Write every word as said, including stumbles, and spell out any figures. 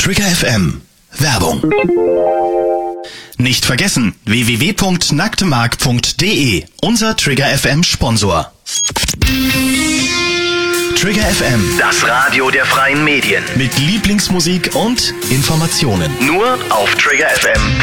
Trigger F M. Werbung. Nicht vergessen, w w w punkt nacktemark punkt d e, unser Trigger F M Sponsor. Trigger F M, Das Radio der freien Medien. mit Lieblingsmusik und Informationen. Nur auf trigger f m